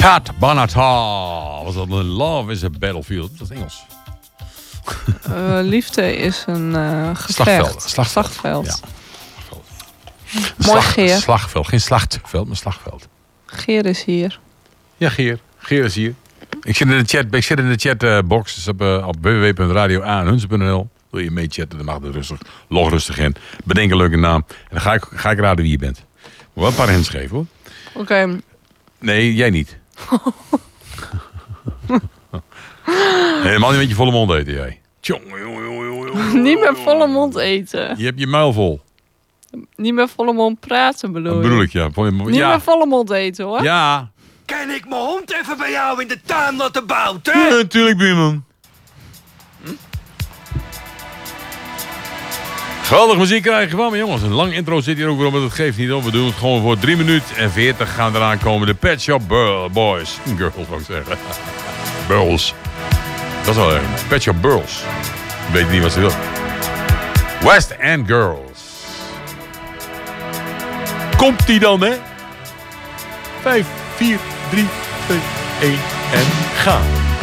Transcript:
Pat Benatar. Was dat een Love is a Battlefield? Dat is Engels. Liefde is een gevecht. Slagveld. Ja. Mooi Geer. Slagveld. Geen slachtveld, maar slagveld. Geer is hier. Ja, Geer. Geer is hier. Ik zit in de chatbox. Dus op www.radioaanhunze.nl. Wil je meechatten, dan mag het rustig. Log rustig in. Bedenk een leuke naam. En dan ga ik raden wie je bent. Moet wel een paar hints geven, hoor. Oké. Nee, jij niet. Helemaal niet met je volle mond eten, jij. Niet met volle mond eten. Je hebt je muil vol. Niet met volle mond praten, bedoel je? Dat bedoel ik, ja. Niet met volle mond eten, hoor. Ja. Kan ik mijn hond even bij jou in de tuin laten bouten? Ja, natuurlijk, buurman. Geweldig muziek krijgen we, maar jongens. Een lang intro zit hier ook weer op, maar dat geeft niet op. We doen het gewoon voor 3 minuten en 40 gaan eraan komen. De Pet Shop Boys. Girls, wou ik zeggen. Burls. Dat is wel erg. Pet Shop Burls. Ik weet niet wat ze wil. West End Girls. Komt die dan, hè? 5, 4, 3, 2, 1 en ga.